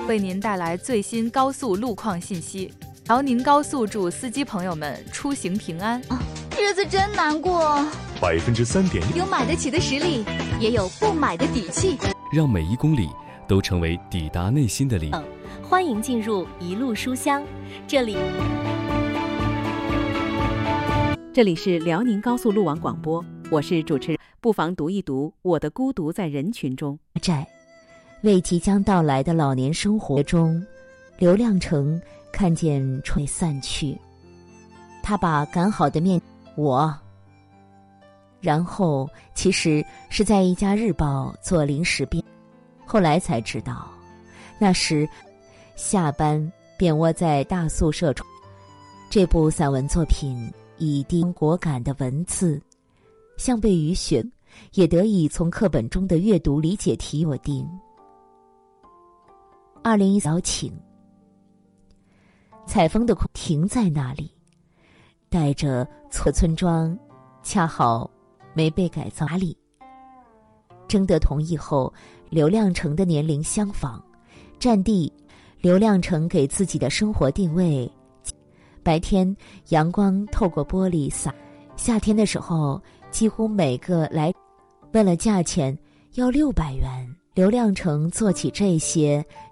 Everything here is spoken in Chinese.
为您带来最新高速路况信息。辽宁高速祝司机朋友们出行平安。 日子真难过。 3.1% 有买得起的实力，也有不买的底气。 让每一公里都成为抵达内心的力。 欢迎进入一路书香，这里是辽宁高速路网广播，我是主持人。不妨读一读《我的孤独在人群中》。 为即将到来的老年生活中，刘亮程看见春散去，他把赶好的面然后其实是在一家日报做临时编，后来才知道，那时下班便窝在大宿舍中。这部散文作品以低果感的文字，像被雨雪，也得以从课本中的阅读理解题我定。2014邀请，采风的停在那里，带着村庄恰好没被改造里。征得同意后，刘亮程的年龄相仿，占地。刘亮程给自己的生活定位：白天阳光透过玻璃洒，夏天的时候几乎每个来问了价钱要600元。刘亮程做起这些